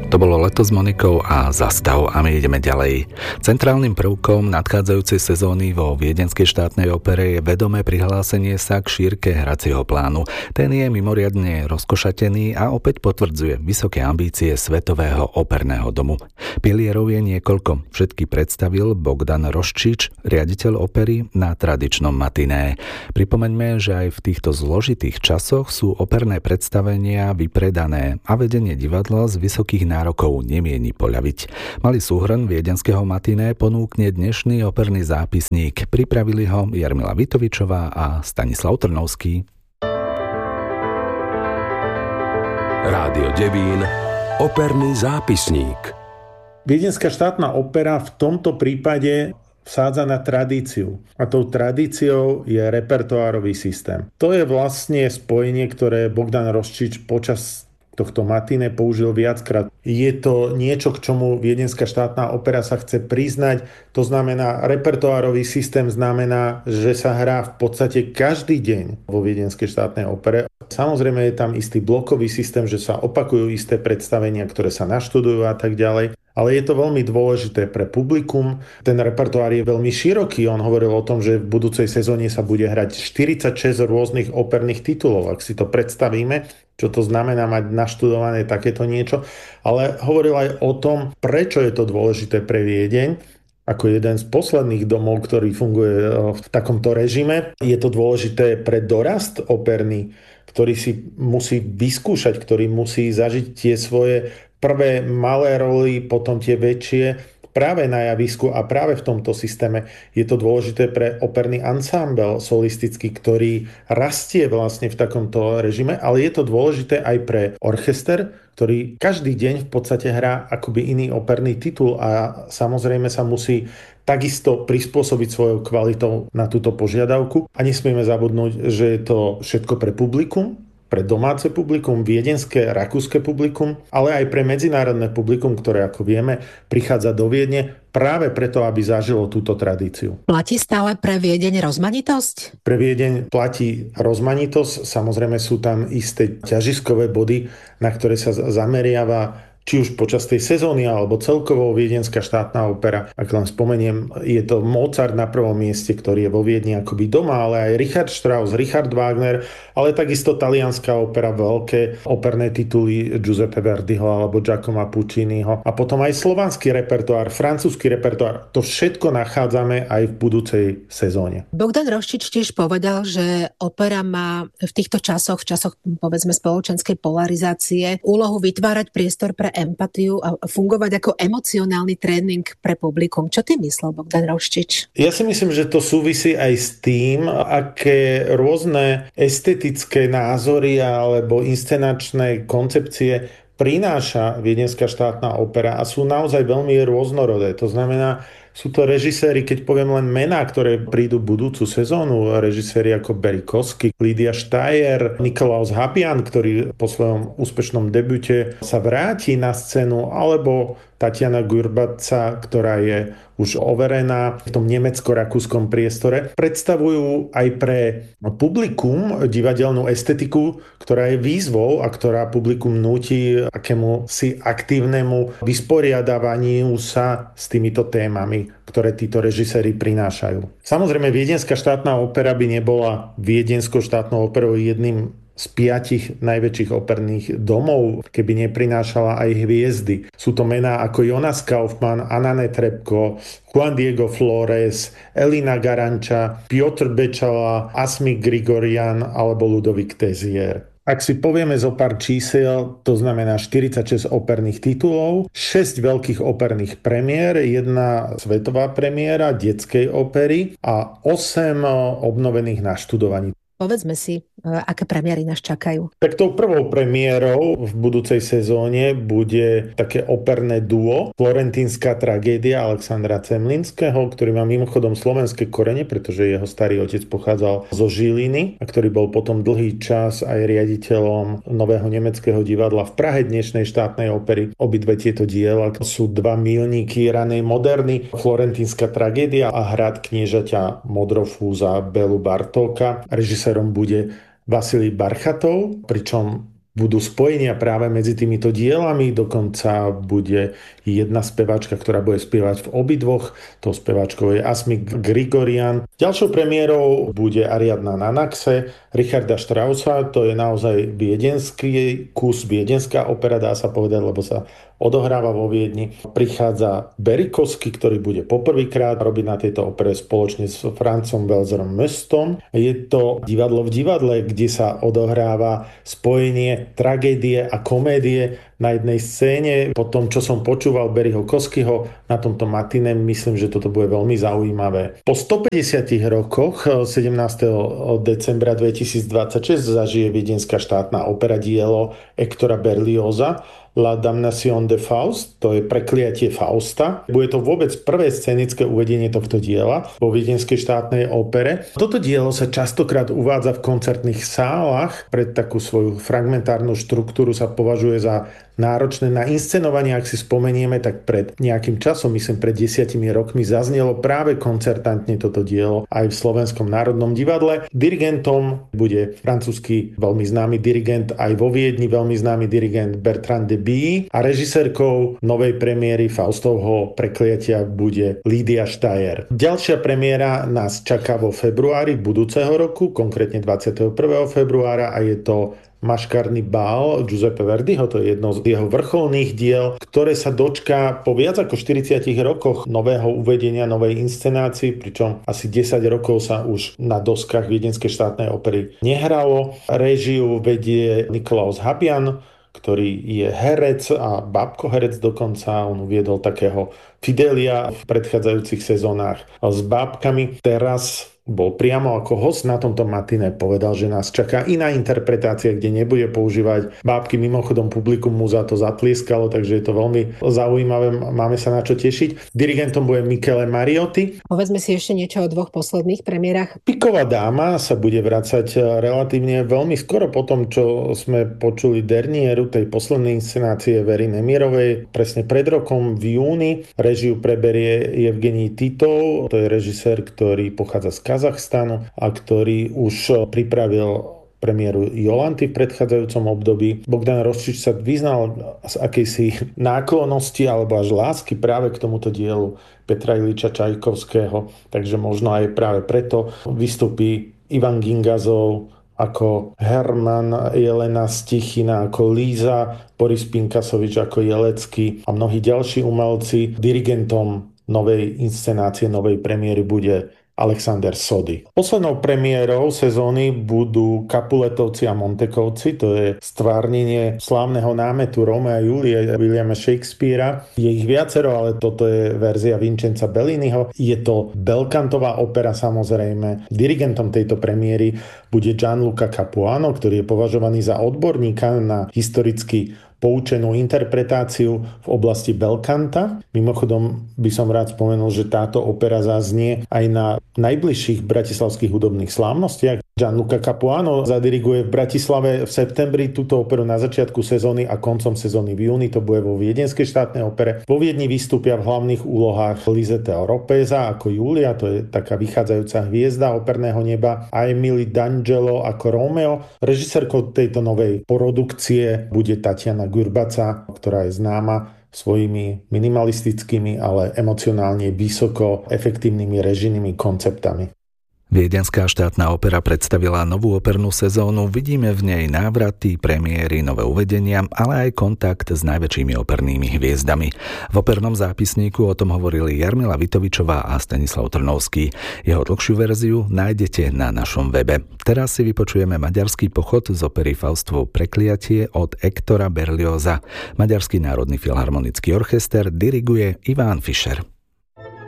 To bolo Leto s Monikou a Zastav a my ideme ďalej. Centrálnym prvkom nadchádzajúcej sezóny vo Viedenskej štátnej opere je vedomé prihlásenie sa k šírke hracieho plánu. Ten je mimoriadne rozkošatený a opäť potvrdzuje vysoké ambície Svetového operného domu. Pilierov je niekoľko. Všetky predstavil Bogdan Roščič, riaditeľ opery, na tradičnom matiné. Pripomeňme, že aj v týchto zložitých časoch sú operné predstavenia vypredané a vedenie divadla z vysokých nárokov nemieni poľaviť. Malý súhrn viedenského matiné ponúkne dnešný operný zápisník. Pripravili ho Jarmila Vitovičová a Stanislav Trnovský. Rádio Devín, operný zápisník. Viedenská štátna opera v tomto prípade vsádza na tradíciu. A tou tradíciou je repertoárový systém. To je vlastne spojenie, ktoré Bogdan Roščič počas tohto matiné použil viackrát. Je to niečo, k čomu Viedenská štátna opera sa chce priznať. To znamená, repertoárový systém znamená, že sa hrá v podstate každý deň vo Viedenskej štátnej opere. Samozrejme je tam istý blokový systém, že sa opakujú isté predstavenia, ktoré sa naštudujú a tak ďalej. Ale je to veľmi dôležité pre publikum. Ten repertoár je veľmi široký. On hovoril o tom, že v budúcej sezóne sa bude hrať 46 rôznych operných titulov, ak si to predstavíme, čo to znamená mať naštudované takéto niečo. Ale hovoril aj o tom, prečo je to dôležité pre Viedeň, ako jeden z posledných domov, ktorý funguje v takomto režime. Je to dôležité pre dorast operný, ktorý si musí vyskúšať, ktorý musí zažiť tie svoje prvé malé roly, potom tie väčšie, práve na javisku a práve v tomto systéme je to dôležité pre operný ansámbel solistický, ktorý rastie vlastne v takomto režime, ale je to dôležité aj pre orchester, ktorý každý deň v podstate hrá akoby iný operný titul a samozrejme sa musí takisto prispôsobiť svojou kvalitou na túto požiadavku. A nesmieme zabudnúť, že je to všetko pre publikum, pre domáce publikum, viedenské, rakúske publikum, ale aj pre medzinárodné publikum, ktoré, ako vieme, prichádza do Viedne práve preto, aby zažilo túto tradíciu. Platí stále pre Viedeň rozmanitosť? Pre Viedeň platí rozmanitosť. Samozrejme sú tam isté ťažiskové body, na ktoré sa zameriava či už počas tej sezóny, alebo celkovo Viedenská štátna opera. Ak len spomeniem, je to Mozart na prvom mieste, ktorý je vo Viedni akoby doma, ale aj Richard Strauss, Richard Wagner, ale takisto talianská opera, veľké operné tituly Giuseppe Verdiho alebo Giacomo Pucciniho a potom aj slovanský repertoár, francúzsky repertoár. To všetko nachádzame aj v budúcej sezóne. Bogdan Roščič tiež povedal, že opera má v týchto časoch, v časoch povedzme spoločenskej polarizácie, úlohu vytvárať priestor pre empatiu a fungovať ako emocionálny tréning pre publikum. Čo ty myslel, Bogdan Roščič? Ja si myslím, že to súvisí aj s tým, aké rôzne estetické názory alebo inscenačné koncepcie prináša Viedenská štátna opera a sú naozaj veľmi rôznorodé. To znamená, sú to režiséri, keď poviem len mená, ktoré prídu budúcu sezónu, režiséri ako Barry Kosky, Lydia Steyer, Nikolaus Habian, ktorý po svojom úspešnom debute sa vráti na scénu, alebo Tatiana Gurbaca, ktorá je už overená v tom nemecko-rakúskom priestore, predstavujú aj pre publikum divadelnú estetiku, ktorá je výzvou a ktorá publikum núti akému si aktívnemu vysporiadavaniu sa s týmito témami, ktoré títo režiséri prinášajú. Samozrejme, Viedenská štátna opera by nebola Viedenskou štátnou operou jedným z 5 najväčších operných domov, keby neprinášala aj hviezdy. Sú to mená ako Jonas Kaufmann, Anna Netrebko, Juan Diego Flores, Elina Garanča, Piotr Bečala, Asmik Grigorian alebo Ludovic Tézier. Ak si povieme zo pár čísel, to znamená 46 operných titulov, 6 veľkých operných premiér, 1 svetová premiéra detskej opery a 8 obnovených naštudovaní. Povedzme si, aké premiéry nás čakajú. Tak tou prvou premiérou v budúcej sezóne bude také operné duo Florentínska tragédia Alexandra Cemlinského, ktorý má mimochodom slovenské korene, pretože jeho starý otec pochádzal zo Žiliny a ktorý bol potom dlhý čas aj riaditeľom Nového nemeckého divadla v Prahe, dnešnej štátnej opery. Obidve tieto diela sú dva milníky ranej moderny. Florentínska tragédia a Hrad kniežaťa Modrofúza Belu Bartóka. Režisérom bude Vasilij Barchatov, pričom budú spojenia práve medzi týmito dielami, dokonca bude jedna speváčka, ktorá bude spievať v obidvoch, tou speváčkou je Asmik Grigorian. Ďalšou premiérou bude Ariadna na Naxe, Richarda Straussa, to je naozaj viedenský kus, viedenská opera, dá sa povedať, lebo sa odohráva vo Viedni. Prichádza Berikowski, ktorý bude poprvýkrát robiť na tejto opere spoločne s Francom Welserom Möstom. Je to divadlo v divadle, kde sa odohráva spojenie tragédie a komédie na jednej scéne. Po tom, čo som počúval Barryho Koskyho na tomto matine, myslím, že toto bude veľmi zaujímavé. Po 150 rokoch 17. decembra 2026 zažije viedenská štátna opera dielo Hectora Berlioza La Damnation de Faust, to je Prekliatie Fausta. Bude to vôbec prvé scenické uvedenie tohto diela vo viedenskej štátnej opere. Toto dielo sa častokrát uvádza v koncertných sálach. Pre takú svoju fragmentárnu štruktúru sa považuje za náročné na inscenovanie. Ak si spomenieme, tak pred nejakým časom, myslím pred 10 rokmi, zaznelo práve koncertantne toto dielo aj v Slovenskom národnom divadle. Dirigentom bude francúzsky veľmi známy dirigent, aj vo Viedni veľmi známy dirigent Bertrand de Billy a režisérkou novej premiéry Faustovho Prekliatia bude Lídia Štajer. Ďalšia premiéra nás čaká vo februári budúceho roku, konkrétne 21. februára, a je to Maškarný bál Giuseppe Verdiho, to je jedno z jeho vrcholných diel, ktoré sa dočká po viac ako 40 rokoch nového uvedenia, novej inscenácii, pričom asi 10 rokov sa už na doskách Viedenskej štátnej opery nehralo. Réžiu vedie Nikolaus Habian, ktorý je herec a bábkoherec dokonca. On uviedol takého Fidelia v predchádzajúcich sezónach s bábkami. Teraz bol priamo ako host na tomto matine, povedal, že nás čaká iná interpretácia, kde nebude používať bábky. Mimochodom publikum mu za to zatlieskalo, takže je to veľmi zaujímavé, máme sa na čo tešiť. Dirigentom bude Michele Mariotti. Povedzme si ešte niečo o dvoch posledných premiérach. Piková dáma sa bude vracať relatívne veľmi skoro po tom, čo sme počuli Dernieru, tej poslednej inscenácie Very Nemirovej, presne pred rokom v júni. Režiu preberie Evgenij Titov, to je režisér, ktorý pochádza z Kazachstanu a ktorý už pripravil premiéru Jolanty v predchádzajúcom období. Bogdan Rosčič sa vyznal z akejsi náklonnosti alebo až lásky práve k tomuto dielu Petra Iliča Čajkovského, takže možno aj práve preto vystupí Ivan Gingazov ako Herman, Jelena Stichina ako Líza, Boris Pinkasovič ako Jelecký a mnohí ďalší umelci. Dirigentom novej inscenácie, novej premiéry bude Alexander Sody. Poslednou premiérou sezóny budú Capuletovci a Montekovci, to je stvárnenie slávneho námetu Rómea a Júlie Williama Shakespearea. Je ich viacero, ale toto je verzia Vincenza Belliniho. Je to belcantová opera samozrejme. Dirigentom tejto premiéry bude Gianluca Capuano, ktorý je považovaný za odborníka na historicky poučenú interpretáciu v oblasti belcanta. Mimochodom by som rád spomenul, že táto opera zaznie aj na najbližších bratislavských hudobných slávnostiach. Gianluca Capuano zadiriguje v Bratislave v septembri túto operu na začiatku sezóny a koncom sezóny v júni to bude vo Viedenskej štátnej opere. Vo Viedni vystúpia v hlavných úlohách Lisette Oropesa ako Julia, to je taká vychádzajúca hviezda operného neba, a Emily D'Angelo ako Romeo. Režisérkou tejto novej produkcie bude Tatiana Gurbaca, ktorá je známa svojimi minimalistickými, ale emocionálne vysoko efektívnymi režijnými konceptami. Viedenská štátna opera predstavila novú opernú sezónu, vidíme v nej návraty, premiéry, nové uvedenia, ale aj kontakt s najväčšími opernými hviezdami. V opernom zápisníku o tom hovorili Jarmila Vitovičová a Stanislav Trnovský. Jeho dlhšiu verziu nájdete na našom webe. Teraz si vypočujeme maďarský pochod z opery Faustovo Prekliatie od Hectora Berlioza. Maďarský národný filharmonický orchester diriguje Iván Fischer.